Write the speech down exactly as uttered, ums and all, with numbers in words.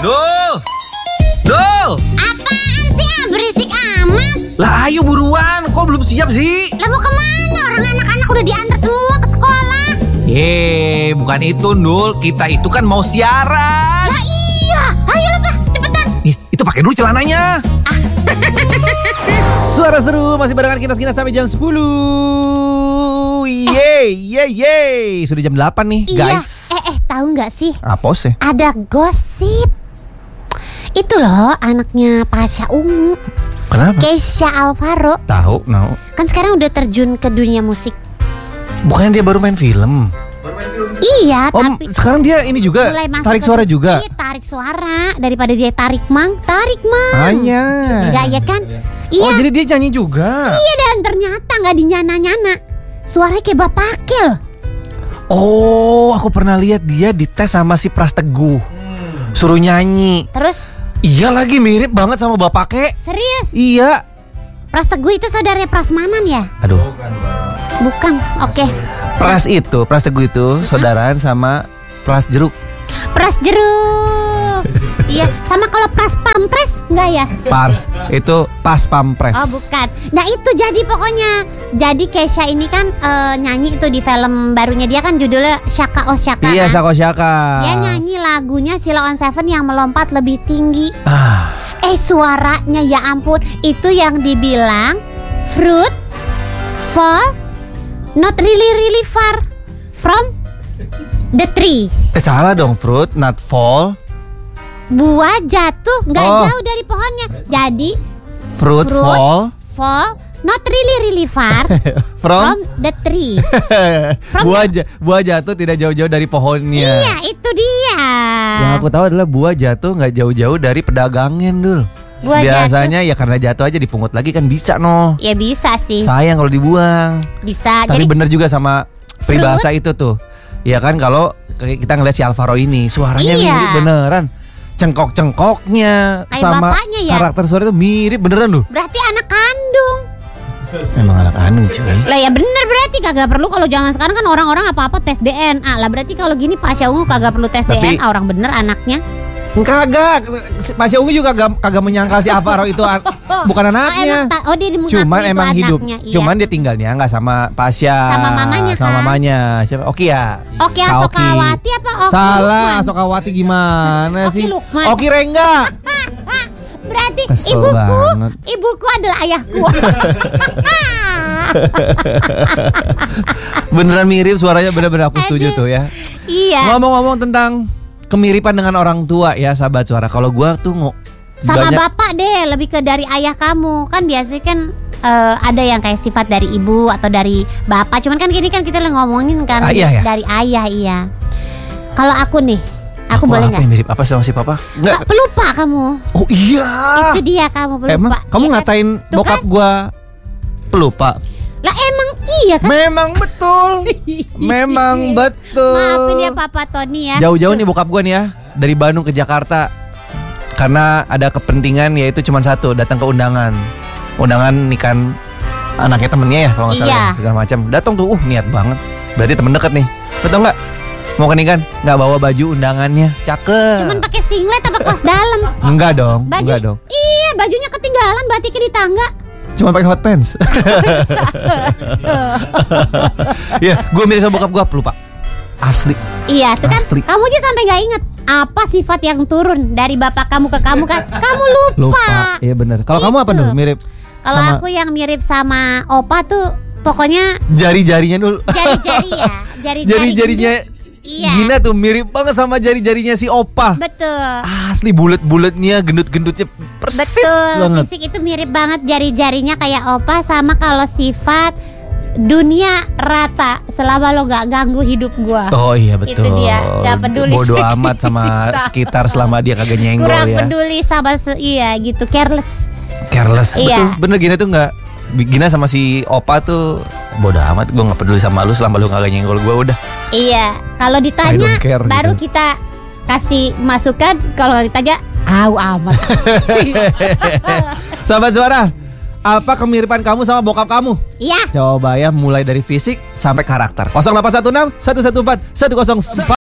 Dul! Dul! Apaan sih ah, berisik amat. Lah ayo buruan, kok belum siap sih? Lah mau kemana? Orang anak-anak udah diantar semua ke sekolah. Yeay, bukan itu Dul, kita itu kan mau siaran. Lah iya, ayo lah Pak, cepetan. Ih, itu pakai dulu celananya. Suara seru masih barengan Kinas-Kinas sampai jam sepuluh. Yeay, yeay, yeay. Sudah jam delapan nih, Iya, guys. eh eh tahu nggak sih? Apa sih? Ada gosip. Itu loh anaknya Pasha Ungu, Kenapa? Keisha Alvaro. Tahu, no. Kan sekarang udah terjun ke dunia musik. Bukannya dia baru main film? Iya, Oh, tapi sekarang dia ini juga mulai masuk tarik ke- suara juga. Iya, tarik suara. Daripada dia tarik mang, tarik mang. Hanya. Enggak ya kan? Iya. Oh, jadi dia nyanyi juga. Iya, dan ternyata nggak dinyana-nyana. Suaranya kayak bapaknya loh. Oh, aku pernah lihat dia dites sama si Pras Teguh. Suruh nyanyi. Terus Iya lagi mirip banget sama bapaknya. serius, Iya. Pras Teguh itu saudaranya Prasmanan ya? Aduh. Bukan. Oke. Pras itu, Pras Teguh itu saudaraan sama Pras Jeruk. Pras Jeruk. Iya, sama kalau Pras Pampres enggak ya? Pars itu pas pampres. Oh, bukan. Nah, itu jadi pokoknya. Jadi Keisha ini kan eh, nyanyi itu di film barunya dia kan judulnya Shaka Oh Shaka. Iya, kan? Sako Shaka. Dia nyanyi lagunya Sheila on Seven yang melompat lebih tinggi. Ah, Eh suaranya ya ampun, itu yang dibilang fruit fall not really really far from the tree. eh salah dong, fruit not fall. Buah jatuh nggak Oh. jauh dari pohonnya. Jadi Fruit, fruit fall fall not really really far from, from the tree. From buah ja- buah jatuh tidak jauh-jauh dari pohonnya. Iya, itu dia. Yang aku tahu adalah buah jatuh nggak jauh-jauh dari pedagangnya, Dul. Buah Biasanya ya karena jatuh aja dipungut lagi kan bisa no. Ya bisa sih. Sayang kalau dibuang. Bisa. Tapi Jadi bener juga sama peribahasa itu tuh. Ya kan kalau kita ngeliat si Alvaro ini suaranya Iya. mirip beneran. Cengkok-cengkoknya Kayak sama bapaknya ya? karakter suara itu mirip beneran loh. berarti anak kandung. Emang anak kandung cuy. Lah ya bener berarti kagak perlu. Kalau zaman sekarang kan orang-orang apa-apa tes D N A. Lah berarti kalau gini Pasha Ungu kagak perlu tes Tapi- D N A. Orang bener anaknya. Kagak, Pasha Ungu juga kagak, kagak menyangkal si Alvaro itu an- bukan Oh, anaknya. emang ta- oh dia mengakui Cuman itu emang hidup. anaknya, iya. Cuman dia tinggalnya nggak sama Pasha. Sama mamanya, Sama kan? mamanya. Siapa? Oki ya. Oke Kak Asokawati apa Oki Salah, Lukman? Asokawati gimana Oki sih? Lukman. Oki Rengga. Berarti Kesel ibuku, banget. ibuku adalah ayahku. Beneran mirip suaranya, bener-bener aku setuju Aduh. tuh ya. Iya. Ngomong-ngomong tentang kemiripan dengan orang tua ya, sahabat suara. Kalau gua tuh ngo- Sama banyak- bapak deh, lebih ke dari ayah kamu. Kan biasanya kan eh, ada yang kayak sifat dari ibu atau dari bapak. Cuman kan gini kan kita lagi ngomongin kan Ayah ya? dari ayah, iya. Kalau aku nih, aku, boleh apa nggak? yang mirip apa sama si papa? Enggak. Ah, pelupa kamu. Oh iya. Itu dia kamu pelupa. Emang kamu Iya kan? ngatain Tuh bokap kan? gua pelupa? Lah emang iya kan? Memang betul. Memang betul. Maafin ya Papa Tony ya. Jauh-jauh nih bokap gua nih ya, dari Bandung ke Jakarta. Karena ada kepentingan yaitu cuma satu, datang ke undangan. Undangan nikahan anaknya temennya ya kalau nggak salah Iya. ya, segala macam. Datang tuh, uh niat banget. Berarti temen deket nih. Betul nggak? Mau ke nikahan? Nggak bawa baju undangannya. Cakep. Cuman pakai singlet apa kaos dalam? Enggak dong, Baju, enggak dong. Iya, bajunya ketinggalan batiknya di tangga. Cuma pakai hot pants. Ya, gue mirip sama bokap gue pelupa. Asli. Iya, tuh kan Asli. kamu aja sampai nggak inget apa sifat yang turun dari bapak kamu ke kamu kan? Kamu lupa. Lupa. Iya benar. Kalau kamu apa Itu. dulu mirip? Kalau sama aku yang mirip sama opa tuh pokoknya jari-jarinya dulu. jari-jari ya, jari-jari. Jari-jarinya Iya. Gina tuh mirip banget sama jari-jarinya si Opa. Betul. Asli bulet-buletnya, gendut-gendutnya persis Betul. banget. Fisik itu mirip banget jari-jarinya kayak opa. Sama kalau sifat dunia rata selama lo gak ganggu hidup gua. Oh iya betul. Itu dia, gak peduli Bodoh sekitar. amat sama sekitar selama dia kagak nyenggol Kurang ya. peduli sama se- iya gitu, careless. Careless. Iya. Betul. Bener Gina tuh nggak. Gina sama si Opa tuh bodoh amat. Gue nggak peduli sama lu selama lu kagak nyenggol gue udah. Iya, kalau I ditanya don't care, baru gitu. kita kasih masukan. Kalau nggak ditanya, au amat. Sahabat suara, apa kemiripan kamu sama bokap kamu? Iya. Coba ya mulai dari fisik sampai karakter. nol delapan satu enam satu satu empat satu nol empat